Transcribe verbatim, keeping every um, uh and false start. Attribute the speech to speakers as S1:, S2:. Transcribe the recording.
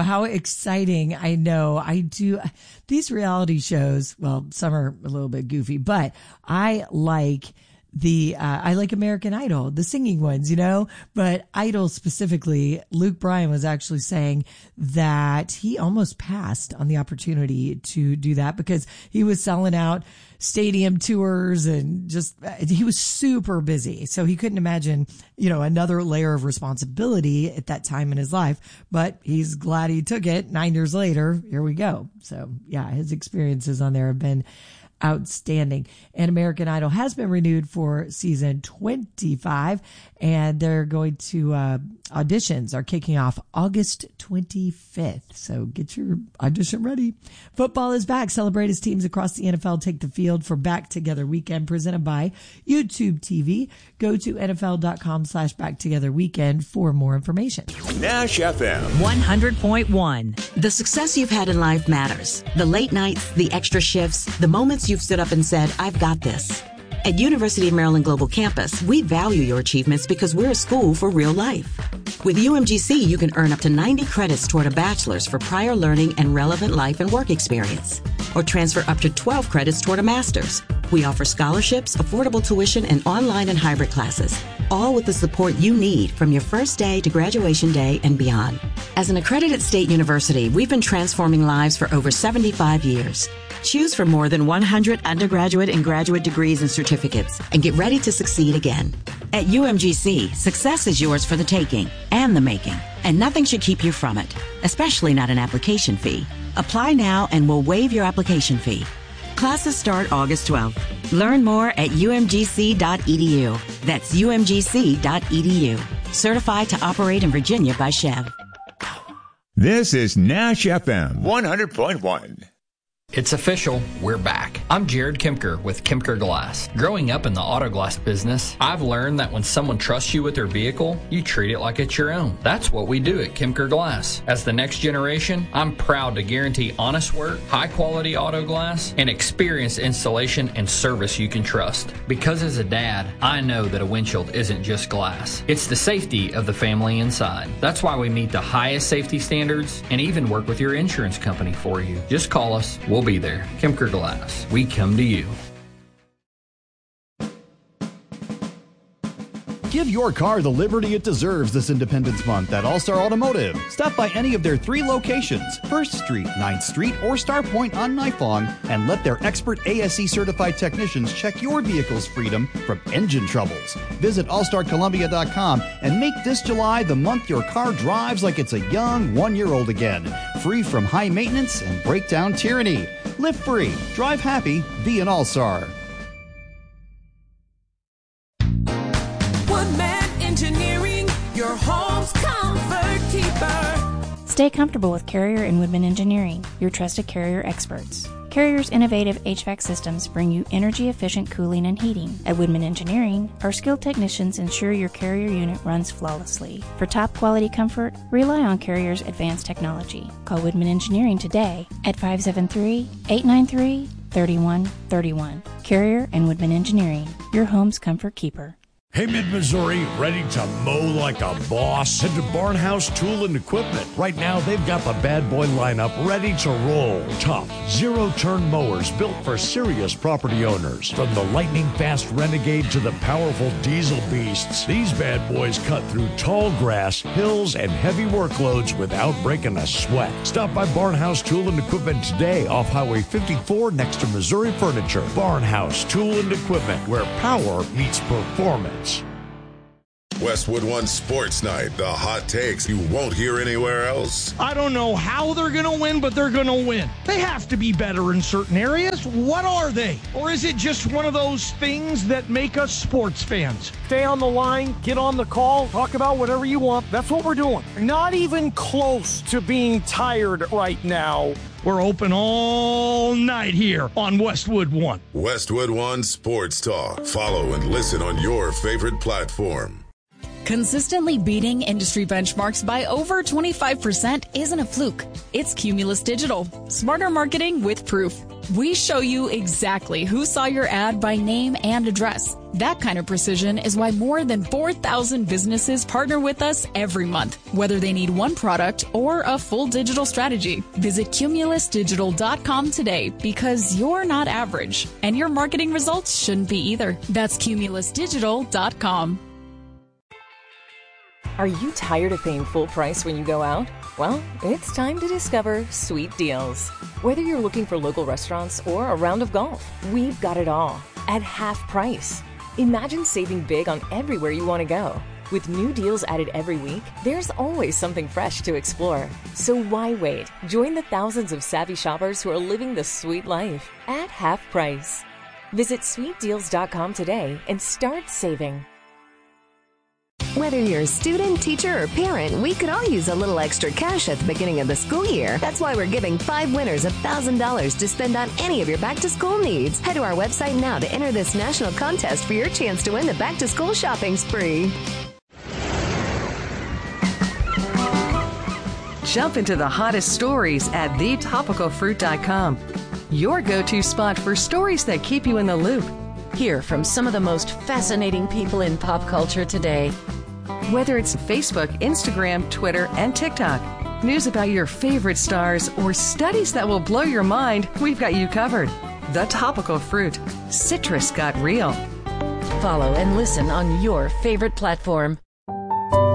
S1: how exciting. I know. I do. These reality shows, well, some are a little bit goofy, but I like the, uh, I like American Idol, the singing ones, you know, but Idol specifically, Luke Bryan was actually saying that he almost passed on the opportunity to do that because he was selling out stadium tours and just, he was super busy. So he couldn't imagine, you know, another layer of responsibility at that time in his life, but he's glad he took it. Nine years later, here we go. So yeah, his experiences on there have been outstanding. And American Idol has been renewed for season twenty-five, and they're going to, uh, auditions are kicking off August twenty-fifth. So get your audition ready. Football is back. Celebrate as teams across the N F L take the field for Back Together Weekend presented by YouTube T V. Go to nfl.com slash back together weekend for more information.
S2: Nash F M
S3: one hundred point one. The success you've had in life matters. The late nights, the extra shifts, the moments you've stood up and said, I've got this. At University of Maryland Global Campus, we value your achievements because we're a school for real life. With U M G C, you can earn up to ninety credits toward a bachelor's for prior learning and relevant life and work experience, or transfer up to twelve credits toward a master's. We offer scholarships, affordable tuition, and online and hybrid classes, all with the support you need from your first day to graduation day and beyond. As an accredited state university, we've been transforming lives for over seventy-five years. Choose from more than one hundred undergraduate and graduate degrees and certificates and get ready to succeed again. At U M G C, success is yours for the taking and the making, and nothing should keep you from it, especially not an application fee. Apply now and we'll waive your application fee. Classes start August twelfth. Learn more at u m g c dot e d u. That's u m g c dot e d u. Certified to operate in Virginia by Chev.
S2: This is Nash F M one hundred point one.
S4: It's official, we're back. I'm Jared Kemker with Kemker Glass. Growing up in the auto glass business, I've learned that when someone trusts you with their vehicle, you treat it like it's your own. That's what we do at Kemker Glass. As the next generation, I'm proud to guarantee honest work, high quality auto glass, and experienced installation and service you can trust. Because as a dad, I know that a windshield isn't just glass. It's the safety of the family inside. That's why we meet the highest safety standards and even work with your insurance company for you. Just call us. We'll be there. Kemker Glass. We come to you.
S5: Give your car the liberty it deserves this Independence Month at All-Star Automotive. Stop by any of their three locations, first Street, ninth Street, or Star Point on Nifong, and let their expert A S E certified technicians check your vehicle's freedom from engine troubles. Visit all star columbia dot com and make this July the month your car drives like it's a young one-year-old again, free from high maintenance and breakdown tyranny. Live free, drive happy, be an All-Star.
S6: Woodman Engineering, your home's comfort keeper.
S7: Stay comfortable with Carrier and Woodman Engineering, your trusted Carrier experts. Carrier's innovative H V A C systems bring you energy-efficient cooling and heating. At Woodman Engineering, our skilled technicians ensure your Carrier unit runs flawlessly. For top-quality comfort, rely on Carrier's advanced technology. Call Woodman Engineering today at five seven three, eight nine three, three one three one. Carrier and Woodman Engineering, your home's comfort keeper.
S8: Hey, Mid-Missouri, ready to mow like a boss? Head to Barnhouse Tool and Equipment. Right now, they've got the bad boy lineup ready to roll. Tough, zero-turn mowers built for serious property owners. From the lightning-fast Renegade to the powerful diesel beasts, these bad boys cut through tall grass, hills, and heavy workloads without breaking a sweat. Stop by Barnhouse Tool and Equipment today off Highway fifty-four next to Missouri Furniture. Barnhouse Tool and Equipment, where power meets performance.
S9: Westwood One Sports Night, the hot takes you won't hear anywhere else.
S10: I don't know how they're going to win, but they're going to win. They have to be better in certain areas. What are they? Or is it just one of those things that make us sports fans? Stay on the line, get on the call, talk about whatever you want. That's what we're doing. Not even close to being tired right now. We're open all night here on Westwood One.
S9: Westwood One Sports Talk. Follow and listen on your favorite platform.
S11: Consistently beating industry benchmarks by over twenty-five percent isn't a fluke. It's Cumulus Digital. Smarter marketing with proof. We show you exactly who saw your ad by name and address. That kind of precision is why more than four thousand businesses partner with us every month, whether they need one product or a full digital strategy. Visit cumulus digital dot com today because you're not average, and your marketing results shouldn't be either. That's cumulus digital dot com.
S12: Are you tired of paying full price when you go out? Well, it's time to discover Sweet Deals. Whether you're looking for local restaurants or a round of golf, we've got it all at half price. Imagine saving big on everywhere you want to go. With new deals added every week, there's always something fresh to explore. So why wait? Join the thousands of savvy shoppers who are living the sweet life at half price. Visit sweet deals dot com today and start saving.
S13: Whether you're a student, teacher, or parent, we could all use a little extra cash at the beginning of the school year. That's why we're giving five winners one thousand dollars to spend on any of your back-to-school needs. Head to our website now to enter this national contest for your chance to win the back-to-school shopping spree.
S14: Jump into the hottest stories at the topical fruit dot com. Your go-to spot for stories that keep you in the loop. Hear from some of the most fascinating people in pop culture today. Whether it's Facebook, Instagram, Twitter, and TikTok, news about your favorite stars, or studies that will blow your mind, we've got you covered. The Topical Fruit. Citrus got real. Follow and listen on your favorite platform.